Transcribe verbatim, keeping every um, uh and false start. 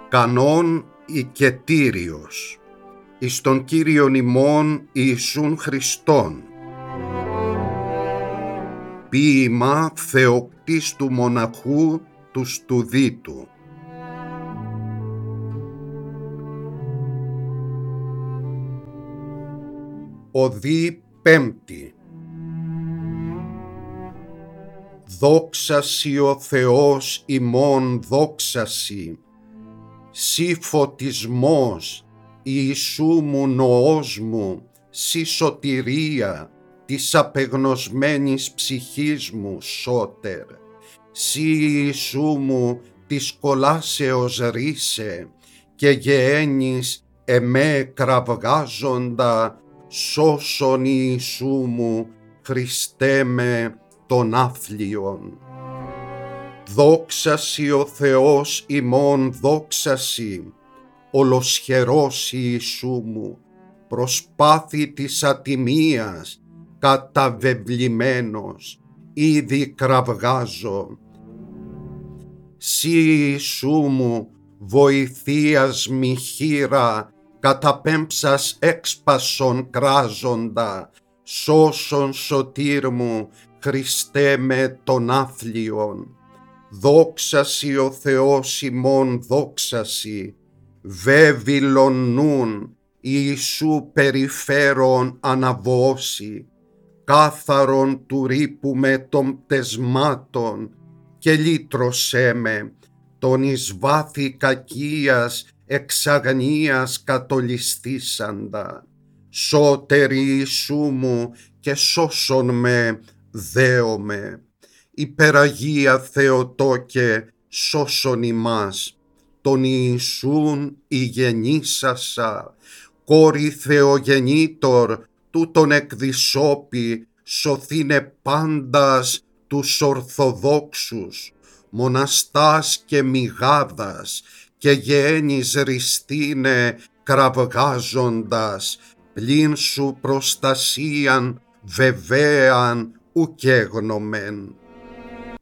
κανόν οικετήριος, εις τον Κύριον ημών Ιησούν Χριστόν. Ποίημα Θεοκτίστου μοναχού του Στουδίτου. Οδή Πέμπτη. Δόξασι ο Θεός ημών, δόξασι, σύ φωτισμός, Ιησού μου νοός μου, σύ σωτηρία της απεγνωσμένης ψυχής μου, σώτερ, σύ Ιησού μου της κολάσεως ρίσε και γεένεις εμέ κραυγάζοντα, σώσον Ιησού μου, Χριστέ με των άθλιων. Δόξασι ο Θεός ημών, δόξασι, ολοσχερός Ιησού μου, προσπάθη της ατιμίας, καταβεβλημένος, ήδη κραυγάζω. Σύ Ιησού μου, βοηθείας μη χείρα, καταπέμψας έξπασον κράζοντα, σώσον σωτήρ μου, Χριστέ με των άθλιων. Δόξασι ο Θεός ημών, δόξασι, βέβηλον νουν, Ιησού περιφέρον αναβώσει, κάθαρον του ρήπου με των πτεσμάτων, και λύτρωσέ με, τον εις βάθη κακίας εξαγνίας κατολιστήσαντα. Σώτερ Ιησού μου και σώσον με, δέομαι. Υπεραγία Θεοτόκε, σώσον ημάς. Τον Ιησούν ηγενήσασα, κόρη Θεογεννήτωρ, τούτον εκδισώπη, σωθήνε πάντας τους Ορθοδόξους, μοναστάς και μηγάδας, και γέννης ριστήνε κραυγάζοντας, πλην σου προστασίαν βεβαίαν ουκ έγνομεν.